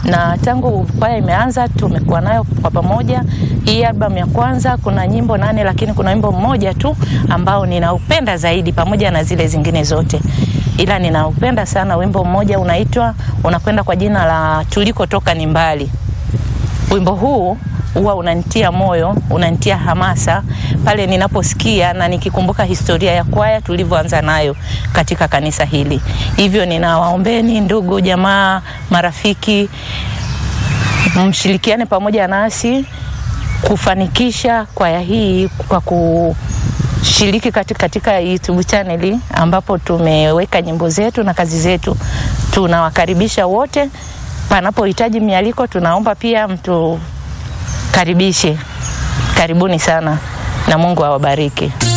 na tangu kwaya imeanza tumekuwa nayo kwa pamoja. Hii album ya kwanza kuna nyimbo 8, lakini kuna wimbo mmoja tu ambao ninaupenda zaidi pamoja na zile zingine zote. Ila ninaupenda sana wimbo mmoja unakwenda kwa jina la Tulikotoka ni Mbali. Wimbo huu huwa unanitia moyo, unanitia hamasa pale ninaposikia na nikikumbuka historia ya kwaya tulivyoanza nayo katika kanisa hili. Hivyo ninawaombeni ndugu, jamaa, marafiki, mshirikiane pamoja nasi kufanikisha kwaya hii kwa kushiriki katika YouTube channel ambapo tumeweka nyimbo zetu na kazi zetu. Tunawakaribisha wote, panapohitaji mialiko tunaomba pia mtu karibishe. Karibuni sana na Mungu awabariki.